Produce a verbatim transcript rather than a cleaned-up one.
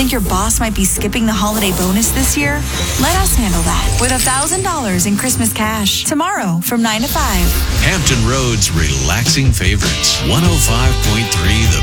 Think your boss might be skipping the holiday bonus this year? Let us handle that with one thousand dollars in Christmas cash tomorrow from nine to five. Hampton Roads relaxing favorites. one oh five point three The